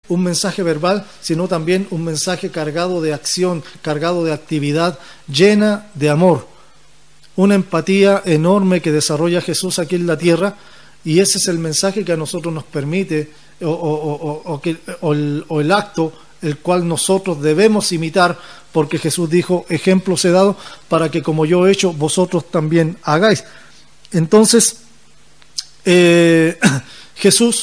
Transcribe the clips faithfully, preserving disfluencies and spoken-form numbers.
un mensaje verbal, sino también un mensaje cargado de acción, cargado de actividad, llena de amor. Una empatía enorme que desarrolla Jesús aquí en la tierra, y ese es el mensaje que a nosotros nos permite, o, o, o, o, que, o, el, o el acto el cual nosotros debemos imitar, porque Jesús dijo: ejemplos he dado para que como yo he hecho, vosotros también hagáis. Entonces, eh, Jesús,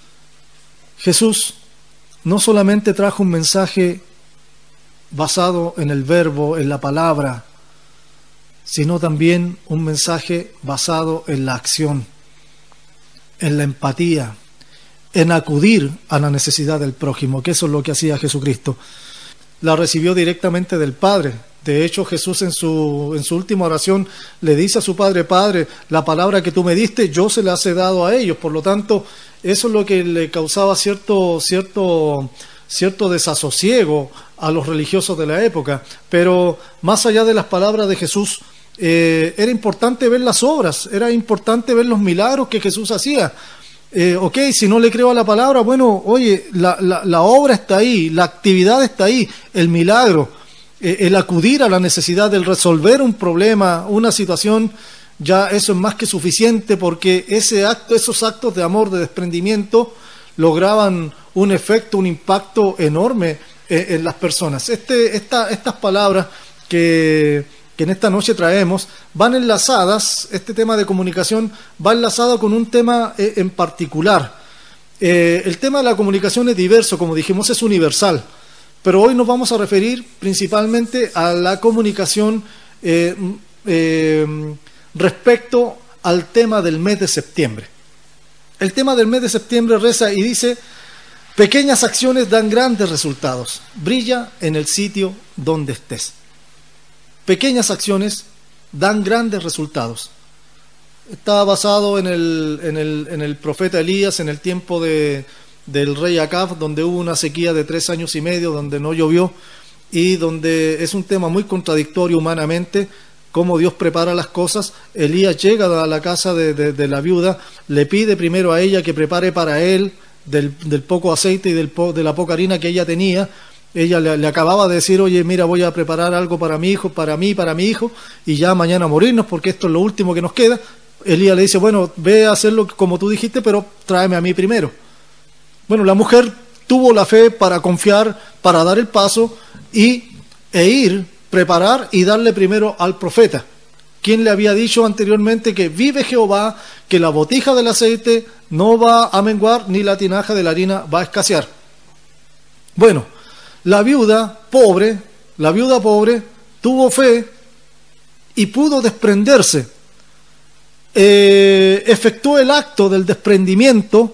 Jesús no solamente trajo un mensaje basado en el verbo, en la palabra, sino también un mensaje basado en la acción, en la empatía, en acudir a la necesidad del prójimo, que eso es lo que hacía Jesucristo. La recibió directamente del Padre. De hecho, Jesús en su, en su última oración le dice a su Padre: Padre, la palabra que tú me diste, yo se las he dado a ellos. Por lo tanto, eso es lo que le causaba cierto, cierto, cierto desasosiego a los religiosos de la época. Pero más allá de las palabras de Jesús, eh, era importante ver las obras, era importante ver los milagros que Jesús hacía. Eh, ok, si no le creo a la palabra, bueno, oye, la, la, la obra está ahí, la actividad está ahí, el milagro, eh, el acudir a la necesidad, el resolver un problema, una situación, ya eso es más que suficiente, porque ese acto, esos actos de amor, de desprendimiento, lograban un efecto, un impacto enorme eh, en las personas. Este, esta, estas palabras que... que en esta noche traemos, van enlazadas, este tema de comunicación va enlazado con un tema eh, en particular. Eh, el tema de la comunicación es diverso, como dijimos, es universal, pero hoy nos vamos a referir principalmente a la comunicación eh, eh, respecto al tema del mes de septiembre. El tema del mes de septiembre reza y dice: pequeñas acciones dan grandes resultados, brilla en el sitio donde estés. Pequeñas acciones dan grandes resultados. Está basado en el, en el, en el profeta Elías, en el tiempo de, del rey Acab, donde hubo una sequía de tres años y medio, donde no llovió, y donde es un tema muy contradictorio humanamente, cómo Dios prepara las cosas. Elías llega a la casa de, de, de la viuda, le pide primero a ella que prepare para él del, del poco aceite y del, de la poca harina que ella tenía. Ella le, le acababa de decir: oye, mira, voy a preparar algo para mi hijo, para mí, para mi hijo, y ya mañana morirnos, porque esto es lo último que nos queda. Elías le dice: bueno, ve a hacerlo como tú dijiste, pero tráeme a mí primero. Bueno, la mujer tuvo la fe para confiar, para dar el paso y, e ir, preparar y darle primero al profeta, quien le había dicho anteriormente que vive Jehová, que la botija del aceite no va a menguar, ni la tinaja de la harina va a escasear. Bueno, La viuda pobre, la viuda pobre tuvo fe y pudo desprenderse. Eh, efectuó el acto del desprendimiento,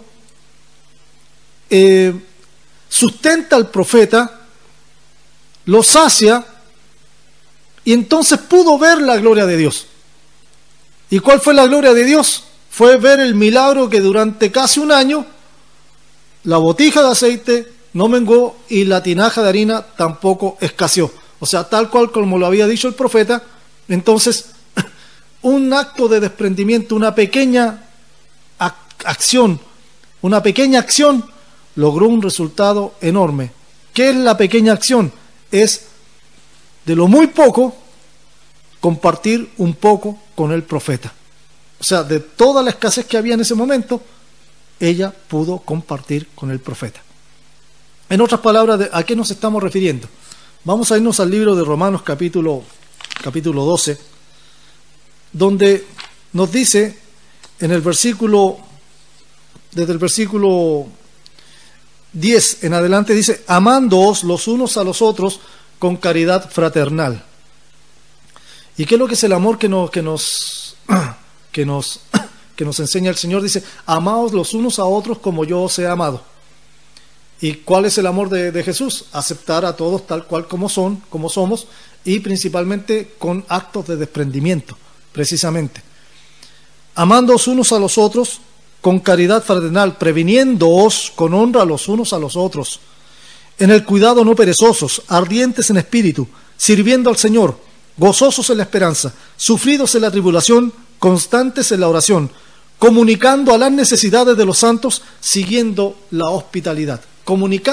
eh, sustenta al profeta, lo sacia y entonces pudo ver la gloria de Dios. ¿Y cuál fue la gloria de Dios? Fue ver el milagro que durante casi un año la botija de aceite no menguó y la tinaja de harina tampoco escaseó. O sea, tal cual como lo había dicho el profeta. Entonces, un acto de desprendimiento, una pequeña ac- acción, una pequeña acción logró un resultado enorme. ¿Qué es la pequeña acción? Es de lo muy poco compartir un poco con el profeta. O sea, de toda la escasez que había en ese momento, ella pudo compartir con el profeta. En otras palabras, ¿a qué nos estamos refiriendo? Vamos a irnos al libro de Romanos capítulo, capítulo doce, donde nos dice en el versículo, desde el versículo diez en adelante, dice: amándoos los unos a los otros con caridad fraternal. ¿Y qué es lo que es el amor que nos, que nos, que nos, que nos enseña el Señor? Dice: amaos los unos a otros como yo os he amado. ¿Y cuál es el amor de, de Jesús? Aceptar a todos tal cual como son, como somos, y principalmente con actos de desprendimiento, precisamente. Amándoos unos a los otros con caridad fraternal, previniéndoos con honra los unos a los otros, en el cuidado no perezosos, ardientes en espíritu, sirviendo al Señor, gozosos en la esperanza, sufridos en la tribulación, constantes en la oración, comunicando a las necesidades de los santos, siguiendo la hospitalidad. Comunicando